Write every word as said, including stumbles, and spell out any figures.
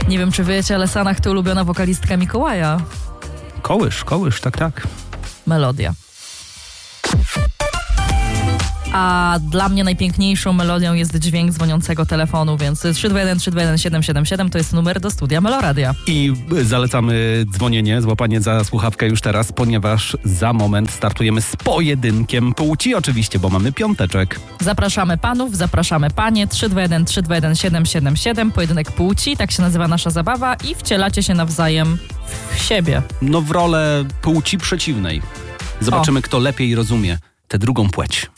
Nie wiem, czy wiecie, ale Sanach to ulubiona wokalistka Mikołaja. Kołysz, kołysz, tak, tak. Melodia. A dla mnie najpiękniejszą melodią jest dźwięk dzwoniącego telefonu, więc trzy dwa jeden trzy dwa jeden siedem siedem siedem to jest numer do studia Meloradia. I zalecamy dzwonienie, złapanie za słuchawkę już teraz, ponieważ za moment startujemy z pojedynkiem płci oczywiście, bo mamy piąteczek. Zapraszamy panów, zapraszamy panie, trzy dwa jeden trzy dwa jeden siedem siedem siedem, pojedynek płci, tak się nazywa nasza zabawa i wcielacie się nawzajem w siebie. No w rolę płci przeciwnej. Zobaczymy, o. kto lepiej rozumie tę drugą płeć.